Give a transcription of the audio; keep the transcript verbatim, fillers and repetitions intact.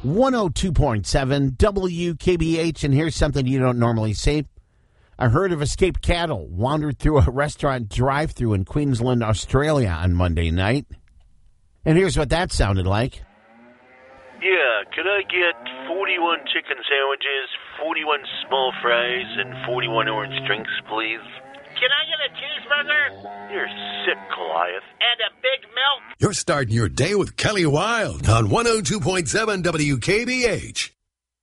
one oh two point seven W K B H, and here's something you don't normally see. A herd of escaped cattle wandered through a restaurant drive-thru in Queensland, Australia on Monday night. And here's what that sounded like. Yeah, could I get forty-one chicken sandwiches, forty-one small fries, and forty-one orange drinks, please? Can I get a cheeseburger? You're sick, Goliath. And a big milk? You're starting your day with Kelly Wilde on one oh two point seven W K B H.